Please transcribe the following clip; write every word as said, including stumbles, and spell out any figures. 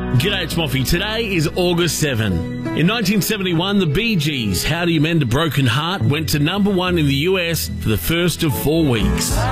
G'day, it's Moffy. Today is August seventh. In nineteen seventy-one, the Bee Gees' How Do You Mend a Broken Heart went to number one in the U S for the first of four weeks.